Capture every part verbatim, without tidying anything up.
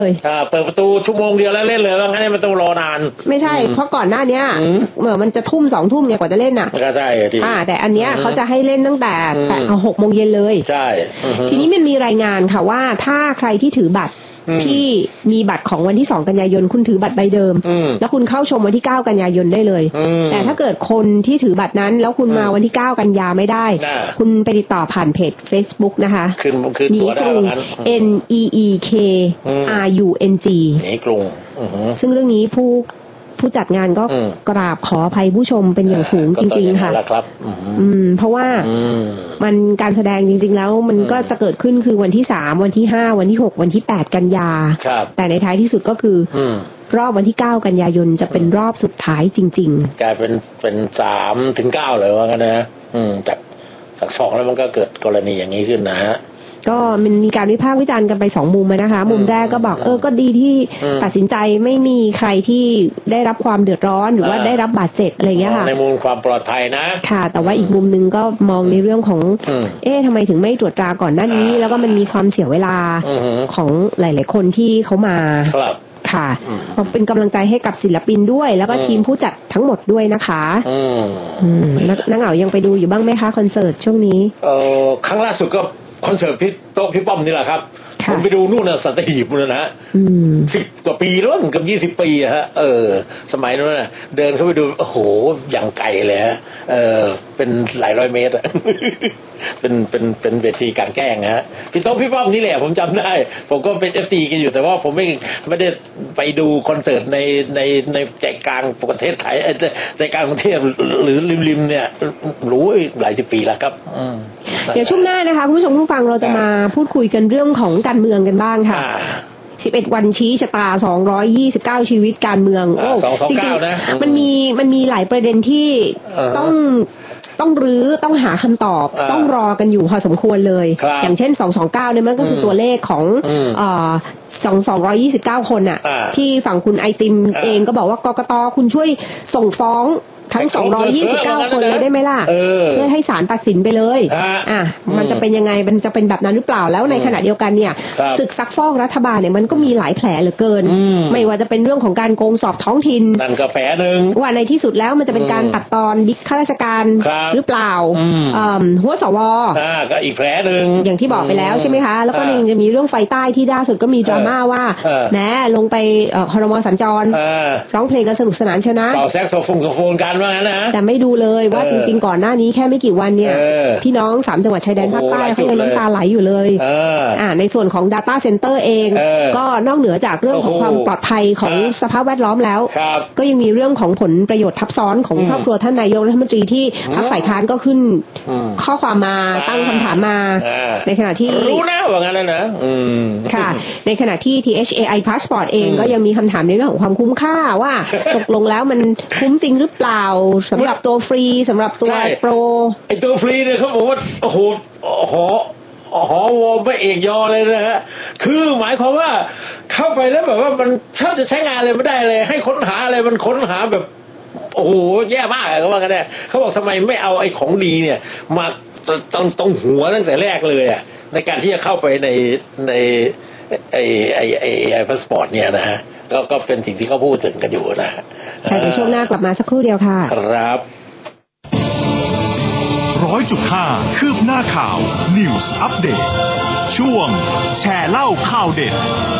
เปิดประตูชั่วโมงเดียวแล้วเล่นเลยว่างั้นมันต้องรอนานไม่ใช่เพราะก่อนหน้านี้เหมือนมันจะทุ่มสองทุ่มเนี่ยกว่าจะเล่นอ่ะก็ใช่ทีอ่าแต่อันเนี้ยเขาจะให้เล่นตั้งแต่แปดหกโมงเย็นเลยใช่ทีนี้มันมีรายงานค่ะว่าถ้าใครที่ถือบัตรที่มีบัตรของวันที่สองกันยายนคุณถือบัตรใบเดิมแล้วคุณเข้าชมวันที่เก้ากันยายนได้เลยแต่ถ้าเกิดคนที่ถือบัตรนั้นแล้วคุณมาวันที่เก้ากันยาไม่ได้คุณไปติดต่อผ่านเพจ Facebook นะคะหนีกรุง N E E K R U N G หนีกรุงซึ่งเรื่องนี้ผู้ผู้จัดงานก็กราบขออภัยผู้ชมเป็นอย่างสูงจริงๆค่ะอืมเพราะว่ามันการแสดงจริงๆแล้วมันก็จะเกิดขึ้นคือวันที่สามวันที่ห้าวันที่หกวันที่แปดกันยาแต่ในท้ายที่สุดก็คือรอบวันที่เก้ากันยายนจะเป็นรอบสุดท้ายจริงๆกลายเป็นเป็นสามถึงเก้าเลยว่ากันนะอืมจากจากสองแล้วมันก็เกิดกรณีอย่างนี้ขึ้นนะฮะก็มันมีการวิพากษ์วิจารณ์กันไปสองมุมนะคะมุมแรกก็บอกเออก็ดีที่ตัดสินใจไม่มีใครที่ได้รับความเดือดร้อนหรือว่าได้รับบาดเจ็บอะไรเงี้ยค่ะในมุมความปลอดภัยนะค่ะแต่ว่าอีกมุมนึงก็มองในเรื่องของเอ๊ะทำไมถึงไม่ตรวจตราก่อนหน้านี้แล้วก็มันมีความเสียเวลาของหลายๆคนที่เขามาค่ะเป็นกำลังใจให้กับศิลปินด้วยแล้วก็ทีมผู้จัดทั้งหมดด้วยนะคะนักเหงายังไปดูอยู่บ้างไหมคะคอนเสิร์ตช่วงนี้เออครั้งล่าสุดก็คอนเสิร์ตพี่โต๊ะพี่ป้อมนี่แหละครับผมไปดูนู่นน่ะสัตหีบนู่นนะฮะสิบกว่าปีแล้วเกือบยี่สิบปีอะฮะเออสมัยนู้นน่ะเดินเข้าไปดูโอ้โหอย่างไกลเลยฮะเออเป็นหลายร้อยเมตรอะเป็นเป็นเป็นเวทีกลางแจ้งฮะพี่โต๊ะพี่ป้อมนี่แหละผมจำได้ผมก็เป็น เอฟ ซี กันอยู่แต่ว่าผมไม่ไม่ได้ไปดูคอนเสิร์ตในในในใจกลางประเทศไทยใจกลางประเทศหรือริมๆเนี่ยรู้หลายสิบปีแล้วครับเดี๋ยวช่วงหน้านะคะคุณผู้ชมผู้ฟังเราจะมาพูดคุยกันเรื่องของการเมืองกันบ้างค่ะสิบเอ็ดวันชี้ชะตาสองร้อยยี่สิบเก้าชีวิตการเมืองโอ้จริงๆมันมีมันมีหลายประเด็นที่ต้องต้องรื้อต้องหาคำตอบต้องรอกันอยู่พอสมควรเลยอย่างเช่นสองสองเก้าเนี่ยมันก็คือตัวเลขของอ่าสองสองร้อยยี่สิบเก้าคนน่ะที่ฝั่งคุณไอติมเองก็บอกว่ากกต.คุณช่วยส่งฟ้องทั้งสองร้อยยี่สิบเก้าคนเลยได้ไหมล่ะเพื่อให้ศาลตัดสินไปเลยอ่ะมันจะเป็นยังไงมันจะเป็นแบบนั้นหรือเปล่าแล้วในขณะเดียวกันเนี่ยศึกซักฟอกรัฐบาลเนี่ยมันก็มีหลายแผลเหลือเกินไม่ว่าจะเป็นเรื่องของการโกงสอบท้องถิ่นนั่นก็แผลนึงว่าในที่สุดแล้วมันจะเป็นการตัดตอนบิ๊กข้าราชการหรือเปล่าหัวสวอ่าก็อีกแผลนึงอย่างที่บอกไปแล้วใช่ไหมคะแล้วก็ยังจะมีเรื่องไฟใต้ที่ล่าสุดก็มีดราม่าว่าแหมลงไปครม.สัญจรร้องเพลงกันสนุกสนานเชียวนะเป่าแซกโซโฟนโซโฟนกันว่างั้นนะแต่ไม่ดูเลยว่าจริงๆก่อนหน้านี้แค่ไม่กี่วันเนี่ยพี่น้องสามจังหวัดชายแดนภาคใต้เขายังน้ำตาไหลอยู่เลยอ่าในส่วนของ Data Center เองก็นอกเหนือจากเรื่องของความปลอดภัยของสภาพแวดล้อมแล้วก็ยังมีเรื่องของผลประโยชน์ทับซ้อนของครอบครัวท่านนายกรัฐมนตรีที่พรรคฝ่ายค้านก็ขึ้นข้อความมาตั้งคำถามมาในขณะที่รู้นะว่างั้นนะค่ะในขณะที่ ที เอช เอ ไอ Passport เองก็ยังมีคำถามในเรื่องของความคุ้มค่าว่าตกลงแล้วมันคุ้มจริงหรือเปล่าสำหรับตัวฟรีสำหรับตัวโปรไอตัวฟรีเนี่ยเขาบอกว่าโอ้โหหอหอวอไม่เอกยอเลยนะฮะคือหมายความว่าเข้าไปแล้วแบบว่ามันถ้าจะใช้งานอะไรไม่ได้เลยให้ค้นหาอะไรมันค้นหาแบบโอ้โหแย่มากเขาว่ากันได้เขาบอกทำไมไม่เอาไอ้ของดีเนี่ยมาต้องต้องหัวตั้งแต่แรกเลยอ่ะในการที่จะเข้าไปในในไอไอไอไอพาสปอร์ตเนี่ยนะฮะก็ก็เป็นสิ่งที่เขาพูดถึงกันอยู่นะค่ะในช่วงหน้ากลับมาสักครู่เดียวค่ะครับร้อยจุดห้าคืบหน้าข่าว News Update ช่วงแชร์เล่าข่าวเด็ด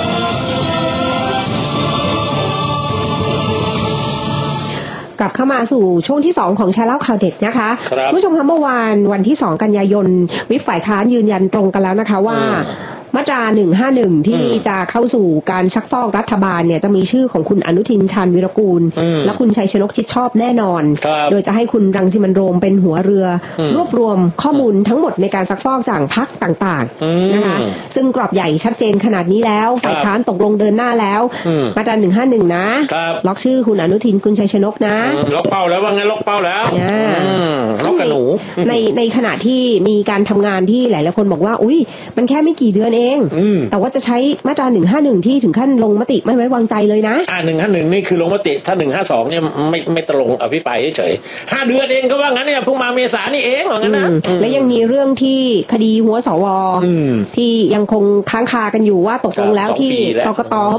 กลับเข้ามาสู่ช่วงที่สองของแชร์เล่าข่าวเด็ดนะคะผู้ชมคะเมื่อวานวันที่สองกันยายนวิปฝ่ายค้านยืนยันตรงกันแล้วนะคะว่ามาตราหนึ่งห้าหนึ่งที่จะเข้าสู่การซักฟอกรัฐบาลเนี่ยจะมีชื่อของคุณอนุทินชาญวิรากูลและคุณชัยชนกชิดชอบแน่นอนโดยจะให้คุณรังสิมันต์โรมเป็นหัวเรือรวบรวมข้อมูลทั้งหมดในการซักฟอกจากพรรคต่างๆนะคะซึ่งกรอบใหญ่ชัดเจนขนาดนี้แล้วฝ่ายค้านตกลงเดินหน้าแล้วมาตราหนึ่งห้าหนึ่งนะล็อกชื่อคุณอนุทินคุณชัยชนกนะล็อกเป้าแล้วว่าไงล็อกเป้าแล้วล็อกกระหนูในในขณะที่มีการทำงานที่หลายๆคนบอกว่าอุ้ยมันแค่ไม่กี่เดือนเองแต่ว่าจะใช้มาตราหนึ่งห้าหนึ่งที่ถึงขั้นลงมติไม่ไว้วางใจเลยนะอ่าหนึ่งห้าหนึ่งนี่คือลงมติถ้าหนึ่งห้าสองเนี่ยไม่ไม่ตรงอภิปรายเฉยห้าเดือนเองก็ว่างั้นเนี่ยเพิ่งมาเมษานี่เองว่างั้นนะและยังมีเรื่องที่คดีหัวสวที่ยังคงค้างคากันอยู่ว่าตกลงแล้วที่กกต